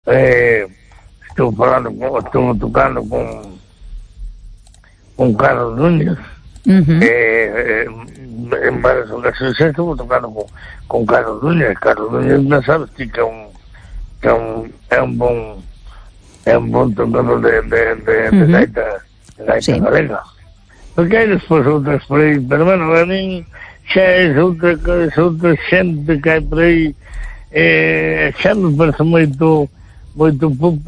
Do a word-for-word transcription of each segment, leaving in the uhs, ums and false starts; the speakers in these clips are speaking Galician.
eh, estuve falando, estuve tocando con con Carlos Núñez, uh-huh. eh, eh, en varias ocasiones estuve tocando con, con Carlos Núñez. Carlos Núñez, no sabes, que é un, que é un, é un bon, é un bon tocador de, de, de, uh-huh. de gaita, de gaita sí. galega. Porque hai despois outras por aí, pero bueno, a mí xa é outra, outra xente que hai por aí, eh, xa me parece moito, moito,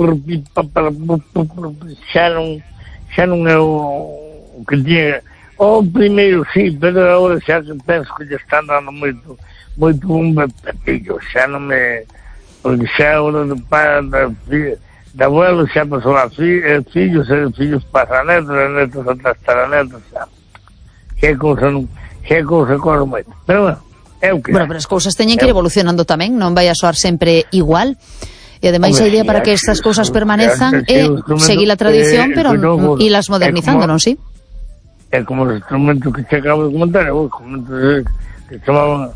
xa non, xa non é o que tinha. O primeiro sí, pero agora xa que penso que lle están dando moito, moito un petillo, xa non me, porque xa agora do pai, da filha, da abuelo xa pasou a fi, fillos, e fillos pasa a netos, e netos a trastar a netos, xa. Que cousa non, que cousa corre moito. Pero bueno, é o que Bueno, pero as cousas teñen que ir evolucionando tamén, non vai a soar sempre igual. E ademais a idea para que estas cousas permanezan é seguir a tradición, pero ilas modernizando, non si? É como os instrumentos que te acabo de comentar, os instrumentos que chamaban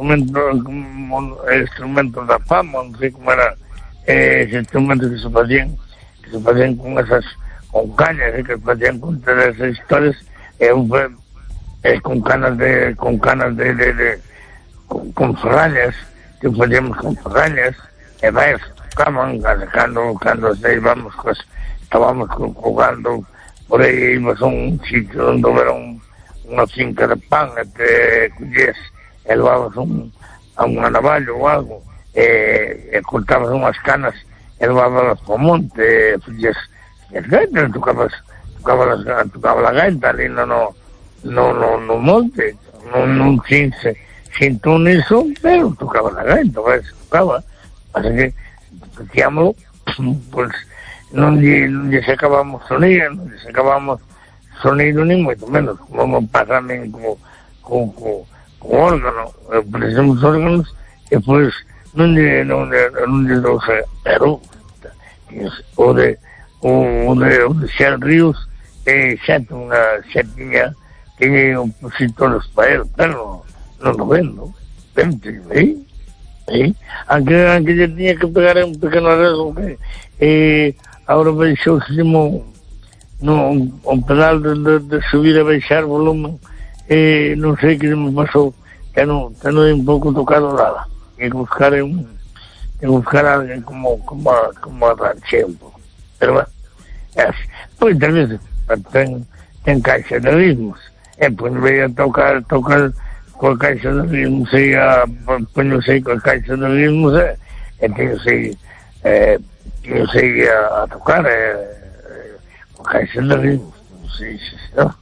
instrumentos da fama, non sei como era, esos instrumentos que se facían, que se facían con esas, con cañas, que se facían con todas esas historias, e con canas de, con canas de, de, de con, con ferrallas, que facíamos con ferrallas, e vai, tocaban, cando, cando íbamos, pues, estábamos jugando por aí, íbamos a un sitio onde houve un, unha finca de pan, e te collías, e levabas un, a un navallo ou algo, e, e cortabas unhas canas, e levabas para o monte, e fixías as gaitas, tocabas, tocabas, tocabas a gaita ali no, no, no, no, no monte, non, non sin, sin tú niso, pero tocabas a gaita, ves, tocaba, así que, decíamolo, pues, non lle, non lle sacábamos sonido, non lle sacábamos sonido ni moito menos, como pasa tamén co, co, co, co órgano, presemos órganos, e pois non lle, non lle, non lle dou xe, pero o de, o, o de, o de Xer Ríos, e xa unha xetiña, tiña opositores para él, pero non lo vendo, vente, eh? Eh? Aunque, aunque lle tiña que pegar un pequeno arreglo, que, eh, agora baixousimo no, o pedal de, de, de subir e baixar volumen, e non sei que me pasou, que non, que non é un pouco tocado nada, e buscar un, e buscar alguén como, como, como arranche un pouco, pero bueno, é así. Pois tamén ten, ten caixa de ritmos, e pois veía tocar, tocar coa caixa de ritmos, e a, poño sei coa caixa de ritmos, e, e teño sei, eh, eu sei a, a tocar eh, eh, con caixa de ritmos, non sei se está.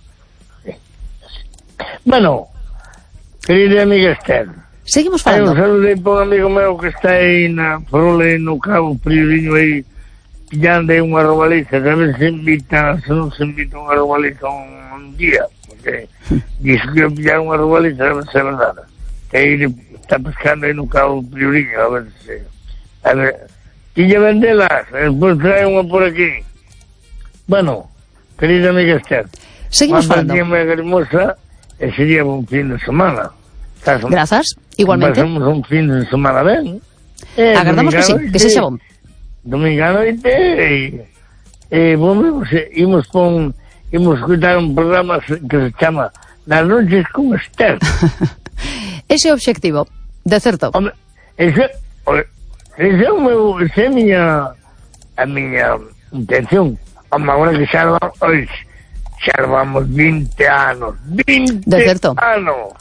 Bueno, querida amiga Esther, seguimos falando. Hai un saludo aí para un amigo meu que está aí na Frole, no Cabo Prioriño aí, pillando aí unha robaliza, sabes se invita, se non se invita unha robaliza un, un día, porque dice que eu pillar unha robaliza, a ver se é verdade, que aí está pescando aí no Cabo Prioriño, a ver se, a ver, quille vendelas, despois trae unha por aquí. Bueno, querida amiga Esther, seguimos falando. Unha moi hermosa, e sería un fin de semana. Grazas, igualmente. Pasamos un fin de semana ben. Eh, Agardamos que sí, que se xa bon. Domingo a noite, e, e vamos, imos pon, imos escutar un programa que se chama Las noches con Esther. Ese é o obxectivo, de certo. Hombre, ese, ese é o meu, ese é a miña, a miña intención. Hombre, agora que xa levamos, xa levamos vinte anos, vinte de certo. anos.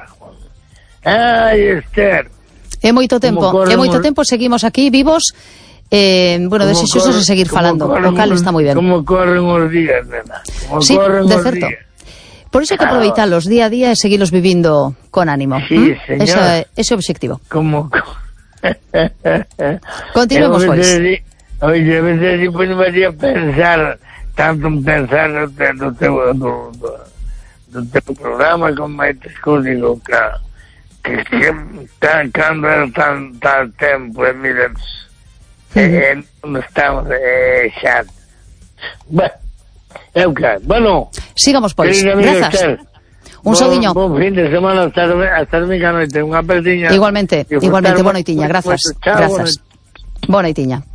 Ai, Esther. É moito tempo, é moito tempo, seguimos aquí vivos, eh, bueno, desexosos de seguir falando, o cal está moi ben. Como corren os días, nena, como sí, corren de os certo. días. Por iso hai que aproveitalos día a día e seguirlos vivindo con ánimo. Sí, ¿Mm? señor. Ese, ese objetivo. Como... Continuemos, pois. Oye, a veces si pues me a pensar, tanto en pensar no teu, no teu, no, no teu programa como estes códigos que que, que tan, cando era tan, tan tempo, e miren, uh-huh. eh, non estamos, eh, xa. Bueno, é o que, bueno. Sigamos, pois, grazas. Un saudiño. Bon fin de semana, hasta, hasta domingo a noite, unha perdiña. Igualmente, igualmente, boa noitiña, grazas, grazas. Boa noitiña.